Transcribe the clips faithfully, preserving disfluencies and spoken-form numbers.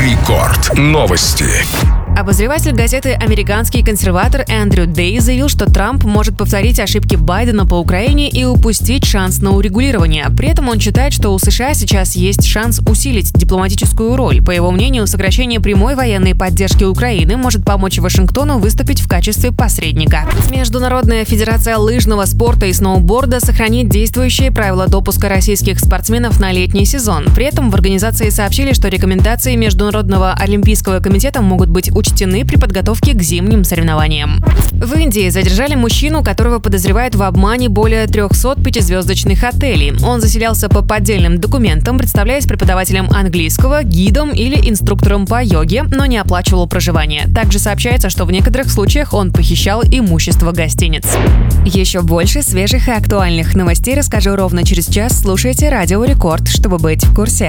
Рекорд. Новости. Обозреватель газеты «Американский консерватор» Эндрю Дей заявил, что Трамп может повторить ошибки Байдена по Украине и упустить шанс на урегулирование. При этом он считает, что у США сейчас есть шанс усилить дипломатическую роль. По его мнению, сокращение прямой военной поддержки Украины может помочь Вашингтону выступить в качестве посредника. Международная федерация лыжного спорта и сноуборда сохранит действующие правила допуска российских спортсменов на летний сезон. При этом в организации сообщили, что рекомендации Международного олимпийского комитета могут быть учтены при подготовке к зимним соревнованиям. В Индии задержали мужчину, которого подозревают в обмане более трехсот пятизвездочных отелей. Он заселялся по поддельным документам, представляясь преподавателем английского, гидом или инструктором по йоге, но не оплачивал проживание. Также сообщается, что в некоторых случаях он похищал имущество гостиниц. Еще больше свежих и актуальных новостей расскажу ровно через час. Слушайте Радио Рекорд, чтобы быть в курсе.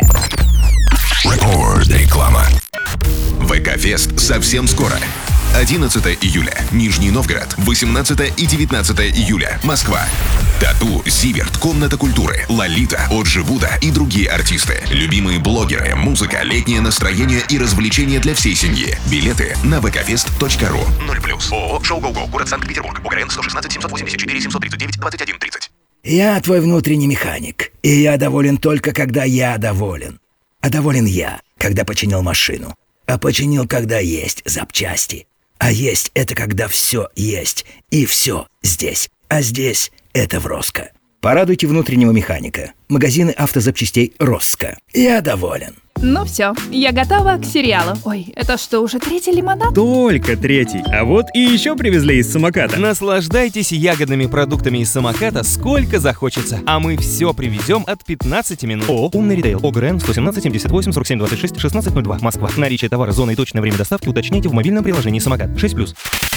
Рекорд. Реклама. ВК-фест совсем скоро. одиннадцатого июля – Нижний Новгород, восемнадцатого и девятнадцатого июля – Москва. Тату, Зиверт, Комната культуры, Лолита, Оджи Вуда и другие артисты. Любимые блогеры, музыка, летнее настроение и развлечения для всей семьи. Билеты на вэ ка фест точка ру. ноль плюс. ООО «Шоу Гоу-Гоу», город Санкт-Петербург. УКРН сто шестнадцать семьсот восемьдесят четыре семьсот тридцать девять двадцать один тридцать. Я твой внутренний механик, и я доволен только, когда я доволен. А доволен я, когда починил машину. А починил, когда есть запчасти. А есть — это когда все есть. И все здесь. А здесь — это в Роско. Порадуйте внутреннего механика. Магазины автозапчастей Роско. Я доволен. Ну все, я готова к сериалу. Ой, это что, уже третий лимонад? Только третий. А вот и еще привезли из самоката. Наслаждайтесь ягодными продуктами из самоката сколько захочется. А мы все привезем от пятнадцати минут. О, умный ритейл. ОГРН сто семнадцать семьдесят восемь сорок семь двадцать шесть шестнадцать ноль два. Москва. Наличие товара, зона и точное время доставки уточняйте в мобильном приложении «Самокат». шесть плюс.